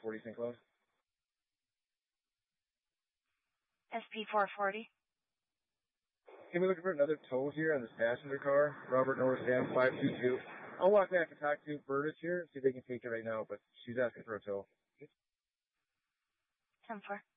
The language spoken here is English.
40 St. Cloud. SP 440. Can we look for another tow here on this passenger car? Robert North Sam 522. I'll walk back and talk to Burtis here, see if they can take it right now, but she's asking for a tow. 10-4.